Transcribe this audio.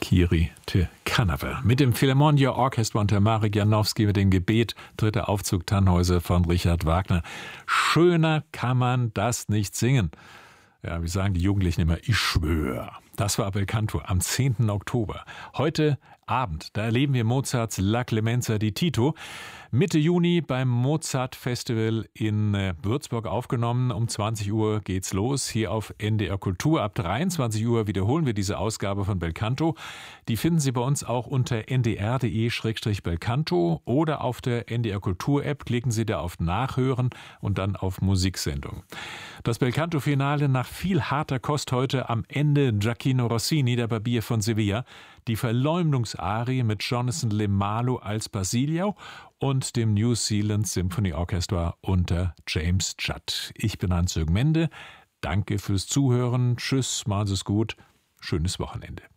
Kiri te Carnaval. Mit dem Philharmonia Orchestra unter Marek Janowski mit dem Gebet, dritter Aufzug Tannhäuser von Richard Wagner. Schöner kann man das nicht singen. Ja, wie sagen die Jugendlichen immer, ich schwöre. Das war Belcanto am 10. Oktober. Heute Abend, da erleben wir Mozarts La Clemenza di Tito. Mitte Juni beim Mozart-Festival in Würzburg aufgenommen. Um 20 Uhr geht's los, hier auf NDR Kultur. Ab 23 Uhr wiederholen wir diese Ausgabe von Belcanto. Die finden Sie bei uns auch unter ndr.de/Belcanto oder auf der NDR Kultur-App. Klicken Sie da auf Nachhören und dann auf Musiksendung. Das Belcanto-Finale nach viel harter Kost heute am Ende. Gioacchino Rossini, der Barbier von Sevilla. Die Verleumdungsarie mit Jonathan LeMalo als Basilio und dem New Zealand Symphony Orchestra unter James Judd. Ich bin Hans-Jürgen Mende. Danke fürs Zuhören. Tschüss, machen Sie es gut. Schönes Wochenende.